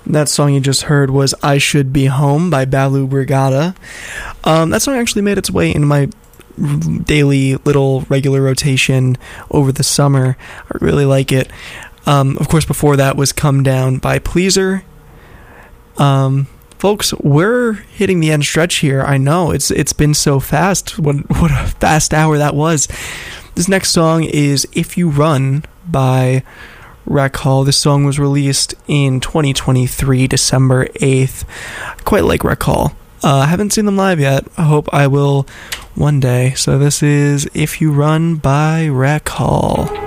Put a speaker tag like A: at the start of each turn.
A: That song you just heard was I Should Be Home by Balu Brigada. That song actually made its way into my daily little regular rotation over the summer. I really like it. Of course, before that was Come Down by Pleaser. Folks, we're hitting the end stretch here. I know, it's been so fast. What a fast hour that was. This next song is If You Run by Rec Hall. This song was released in 2023, December 8th. I quite like Rec Hall. I haven't seen them live yet. I hope I will one day. So this is If You Run by Rec Hall.